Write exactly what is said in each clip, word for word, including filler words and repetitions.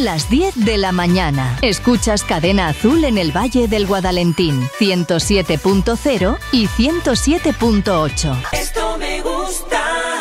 las diez de la mañana. Escuchas Cadena Azul en el Valle del Guadalentín, ciento siete punto cero y ciento siete punto ocho. Esto me gusta.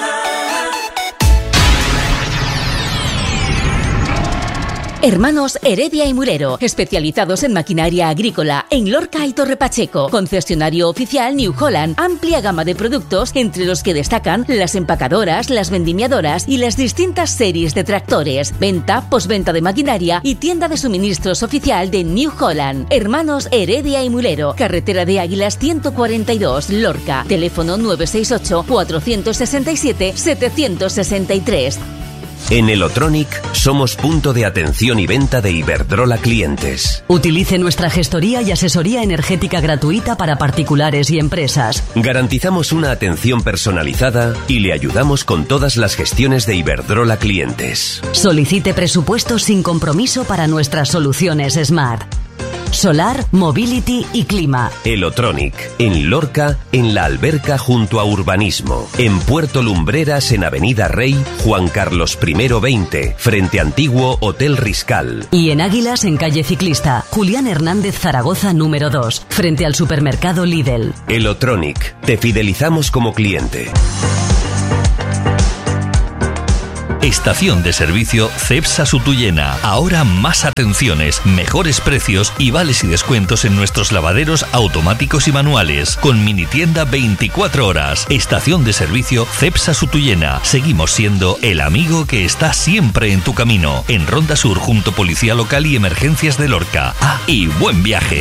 Hermanos Heredia y Murero, especializados en maquinaria agrícola en Lorca y Torre Pacheco. Concesionario oficial New Holland, amplia gama de productos entre los que destacan las empacadoras, las vendimiadoras y las distintas series de tractores. Venta, posventa de maquinaria y tienda de suministros oficial de New Holland. Hermanos Heredia y Murero, carretera de Águilas ciento cuarenta y dos, Lorca. Teléfono nueve seis ocho, cuatro seis siete, siete seis tres. En Elotronic somos punto de atención y venta de Iberdrola clientes. Utilice nuestra gestoría y asesoría energética gratuita para particulares y empresas. Garantizamos una atención personalizada y le ayudamos con todas las gestiones de Iberdrola clientes. Solicite presupuestos sin compromiso para nuestras soluciones Smart. Solar, Mobility y Clima. Elotronic, en Lorca, en La Alberca junto a Urbanismo. En Puerto Lumbreras, en Avenida Rey, Juan Carlos primero veinte, frente Antiguo Hotel Riscal. Y en Águilas, en Calle Ciclista, Julián Hernández Zaragoza número dos, frente al supermercado Lidl. Elotronic, te fidelizamos como cliente. Estación de servicio Cepsa Sutuyena. Ahora más atenciones, mejores precios y vales y descuentos en nuestros lavaderos automáticos y manuales. Con mini tienda veinticuatro horas. Estación de servicio Cepsa Sutuyena. Seguimos siendo el amigo que está siempre en tu camino. En Ronda Sur junto Policía Local y Emergencias de Lorca. Ah, y buen viaje.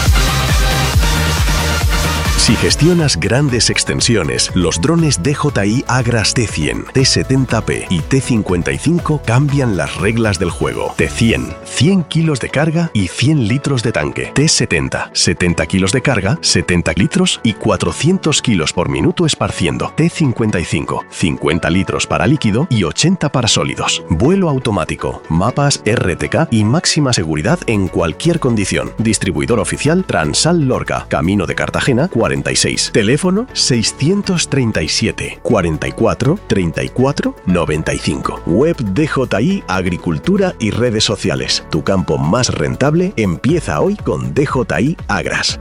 Si gestionas grandes extensiones, los drones D J I Agras T cien, T setenta P y T cincuenta y cinco cambian las reglas del juego. T cien, cien kilos de carga y cien litros de tanque. T setenta, setenta kilos de carga, setenta litros y cuatrocientos kilos por minuto esparciendo. T cincuenta y cinco, cincuenta litros para líquido y ochenta para sólidos. Vuelo automático, mapas R T K y máxima seguridad en cualquier condición. Distribuidor oficial Transal Lorca, Camino de Cartagena cuarenta y seis. Teléfono seiscientos treinta y siete, cuarenta y cuatro, treinta y cuatro, noventa y cinco. Web D J I Agricultura y redes sociales. Tu campo más rentable empieza hoy con D J I Agras.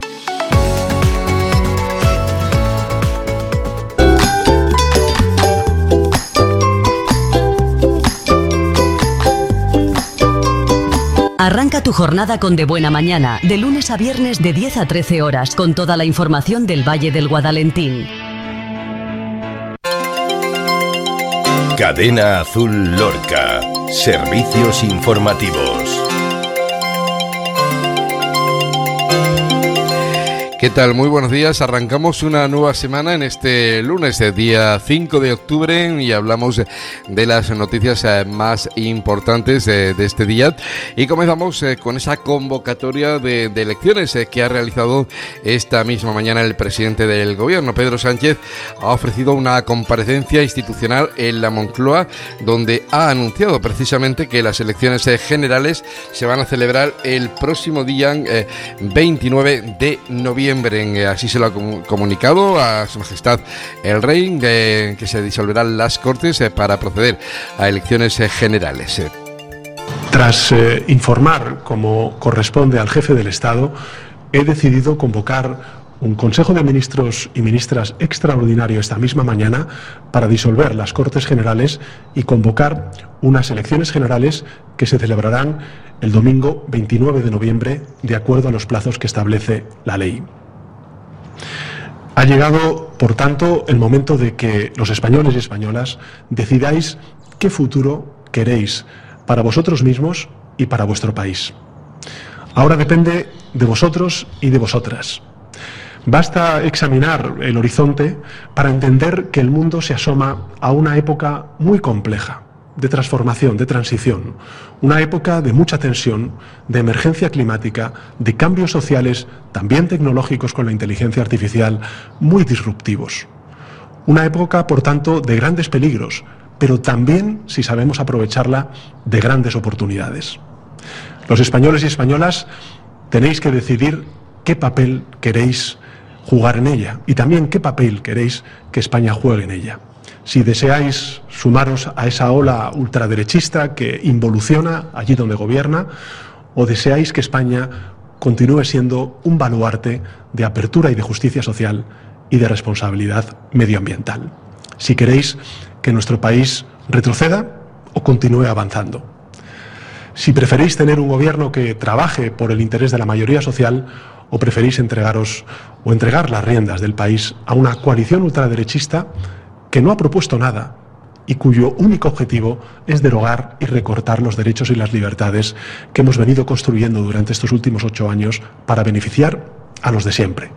Arranca tu jornada con De Buena Mañana, de lunes a viernes de diez a trece horas, con toda la información del Valle del Guadalentín. Cadena Azul Lorca. Servicios informativos. ¿Qué tal? Muy buenos días. Arrancamos una nueva semana en este lunes, día cinco de octubre, y hablamos de las noticias más importantes de, de este día. Y comenzamos con esa convocatoria de, de elecciones que ha realizado esta misma mañana el presidente del Gobierno. Pedro Sánchez ha ofrecido una comparecencia institucional en la Moncloa, donde ha anunciado precisamente que las elecciones generales se van a celebrar el próximo día eh, veintinueve de noviembre. Así se lo ha comunicado a Su Majestad el Rey, de que se disolverán las Cortes para proceder a elecciones generales. Tras eh, informar, como corresponde al jefe del Estado, he decidido convocar un Consejo de Ministros y Ministras extraordinario esta misma mañana para disolver las Cortes Generales y convocar unas elecciones generales que se celebrarán el domingo veintinueve de noviembre, de acuerdo a los plazos que establece la ley. Ha llegado, por tanto, el momento de que los españoles y españolas decidáis qué futuro queréis para vosotros mismos y para vuestro país. Ahora depende de vosotros y de vosotras. Basta examinar el horizonte para entender que el mundo se asoma a una época muy compleja, de transformación, de transición, una época de mucha tensión, de emergencia climática, de cambios sociales, también tecnológicos con la inteligencia artificial, muy disruptivos. Una época, por tanto, de grandes peligros, pero también, si sabemos aprovecharla, de grandes oportunidades. Los españoles y españolas tenéis que decidir qué papel queréis jugar en ella y también qué papel queréis que España juegue en ella. si deseáis sumaros a esa ola ultraderechista que involuciona allí donde gobierna, o deseáis que España continúe siendo un baluarte de apertura y de justicia social y de responsabilidad medioambiental. Si queréis que nuestro país retroceda o continúe avanzando. Si preferís tener un gobierno que trabaje por el interés de la mayoría social o preferís entregaros o entregar las riendas del país a una coalición ultraderechista que no ha propuesto nada y cuyo único objetivo es derogar y recortar los derechos y las libertades que hemos venido construyendo durante estos últimos ocho años para beneficiar a los de siempre.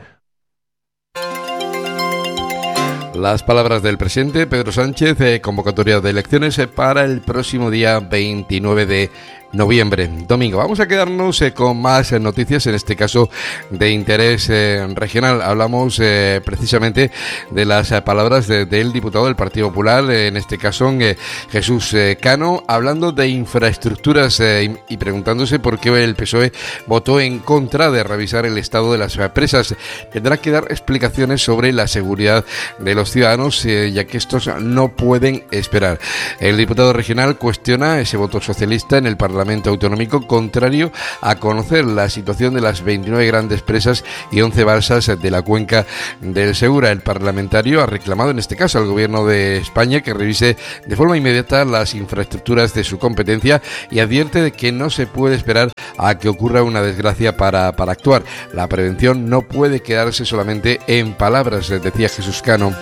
Las palabras del presidente Pedro Sánchez, eh, convocatoria de elecciones eh, para el próximo día veintinueve de noviembre, domingo. Vamos a quedarnos eh, con más eh, noticias, en este caso de interés eh, regional. Hablamos eh, precisamente de las eh, palabras de, del diputado del Partido Popular, eh, en este caso eh, Jesús eh, Cano, hablando de infraestructuras eh, y, y preguntándose por qué el P S O E votó en contra de revisar el estado de las presas. Tendrá que dar explicaciones sobre la seguridad de los ciudadanos, eh, ya que estos no pueden esperar. El diputado regional cuestiona ese voto socialista en el Parlamento Autonómico, contrario a conocer la situación de las veintinueve grandes presas y once balsas de la cuenca del Segura. El parlamentario ha reclamado en este caso al Gobierno de España que revise de forma inmediata las infraestructuras de su competencia y advierte de que no se puede esperar a que ocurra una desgracia para, para actuar. La prevención no puede quedarse solamente en palabras, decía Jesús Cano.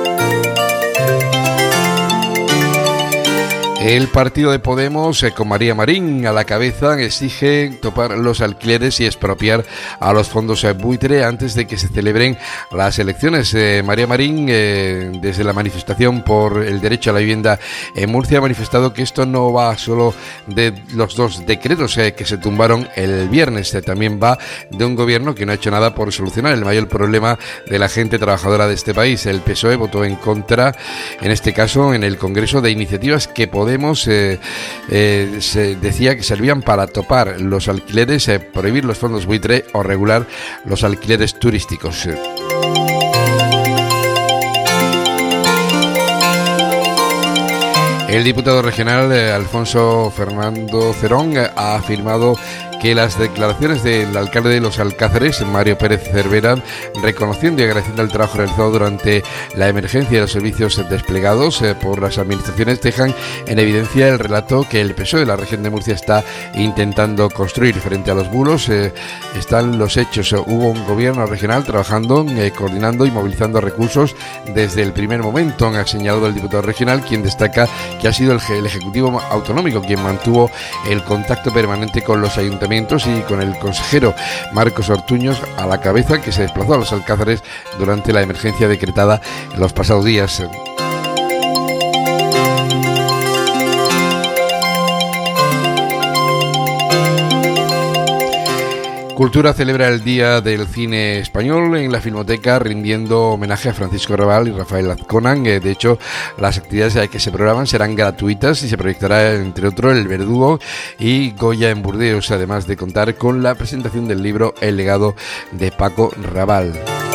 El partido de Podemos, eh, con María Marín a la cabeza, exige topar los alquileres y expropiar a los fondos eh, buitre antes de que se celebren las elecciones. Eh, María Marín, eh, desde la manifestación por el derecho a la vivienda en Murcia, ha manifestado que esto no va solo de los dos decretos eh, que se tumbaron el viernes, eh, también va de un gobierno que no ha hecho nada por solucionar el mayor problema de la gente trabajadora de este país. El P S O E votó en contra, en este caso en el Congreso, de iniciativas que Podemos Eh, eh, se decía que servían para topar los alquileres, eh, prohibir los fondos buitre o regular los alquileres turísticos. El diputado regional eh, Alfonso Fernando Cerón eh, ha afirmado que las declaraciones del alcalde de Los Alcázares, Mario Pérez Cervera, reconociendo y agradeciendo el trabajo realizado durante la emergencia de los servicios desplegados eh, por las administraciones, dejan en evidencia el relato que el P S O E de la región de Murcia está intentando construir. Frente a los bulos eh, están los hechos. Hubo un gobierno regional trabajando, eh, coordinando y movilizando recursos desde el primer momento, ha señalado el diputado regional, quien destaca que ha sido el, el Ejecutivo Autonómico quien mantuvo el contacto permanente con los ayuntamientos y con el consejero Marcos Ortuños a la cabeza, que se desplazó a Los Alcázares durante la emergencia decretada en los pasados días. Cultura celebra el Día del Cine Español en la Filmoteca, rindiendo homenaje a Francisco Rabal y Rafael Azcona. De hecho, las actividades que se programan serán gratuitas y se proyectará, entre otros, El Verdugo y Goya en Burdeos, además de contar con la presentación del libro El legado de Paco Rabal.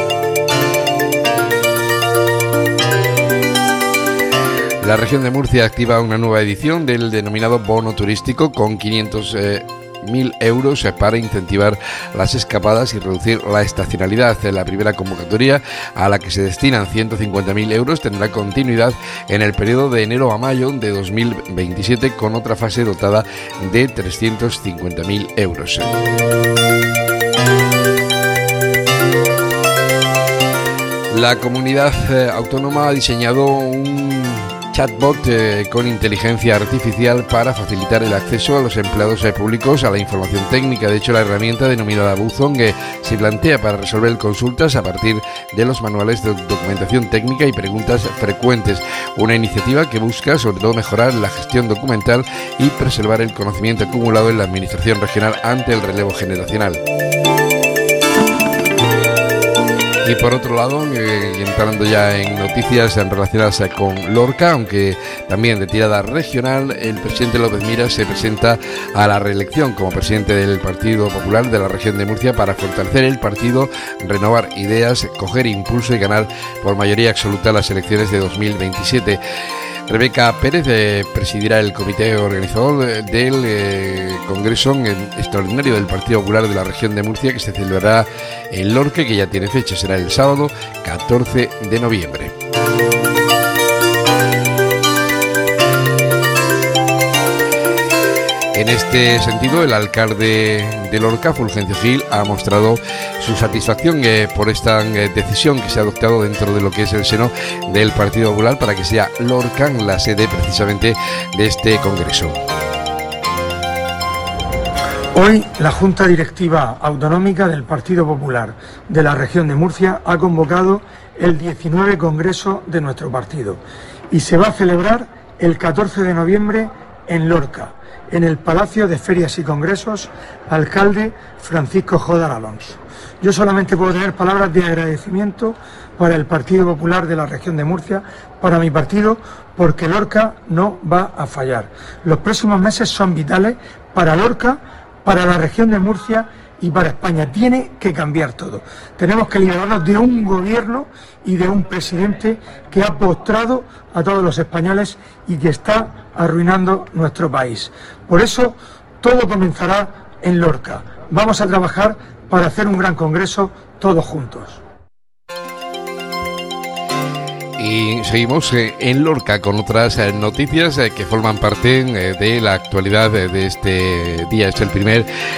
La región de Murcia activa una nueva edición del denominado bono turístico con quinientos mil euros para incentivar las escapadas y reducir la estacionalidad. La primera convocatoria, a la que se destinan ciento cincuenta mil euros, tendrá continuidad en el periodo de enero a mayo de dos mil veintisiete, con otra fase dotada de trescientos cincuenta mil euros. La comunidad eh, autónoma ha diseñado un chatbot eh, con inteligencia artificial para facilitar el acceso a los empleados eh, públicos a la información técnica. De hecho, la herramienta denominada Buzón eh, se plantea para resolver consultas a partir de los manuales de documentación técnica y preguntas frecuentes. Una iniciativa que busca, sobre todo, mejorar la gestión documental y preservar el conocimiento acumulado en la administración regional ante el relevo generacional. Y por otro lado, eh, entrando ya en noticias relacionadas con Lorca, aunque también de tirada regional, el presidente López Miras se presenta a la reelección como presidente del Partido Popular de la región de Murcia para fortalecer el partido, renovar ideas, coger impulso y ganar por mayoría absoluta las elecciones de dos mil veintisiete. Rebeca Pérez eh, presidirá el comité organizador del eh, Congreso Extraordinario del Partido Popular de la región de Murcia, que se celebrará en Lorca, que ya tiene fecha, será el sábado catorce de noviembre. En este sentido, el alcalde de Lorca, Fulgencio Gil, ha mostrado su satisfacción eh, por esta eh, decisión que se ha adoptado dentro de lo que es el seno del Partido Popular para que sea Lorca la sede precisamente de este congreso. Hoy la Junta Directiva Autonómica del Partido Popular de la región de Murcia ha convocado el diecinueve Congreso de nuestro partido y se va a celebrar el catorce de noviembre en Lorca, en el Palacio de Ferias y Congresos, alcalde Francisco Jodar Alonso. Yo solamente puedo tener palabras de agradecimiento para el Partido Popular de la región de Murcia, para mi partido, porque Lorca no va a fallar. Los próximos meses son vitales para Lorca, para la región de Murcia y para España. Tiene que cambiar todo. Tenemos que liberarnos de un gobierno y de un presidente que ha postrado a todos los españoles y que está arruinando nuestro país. Por eso, todo comenzará en Lorca. Vamos a trabajar para hacer un gran congreso todos juntos. Y seguimos eh, en Lorca con otras eh, noticias eh, que forman parte eh, de la actualidad eh, de este día. Es el primer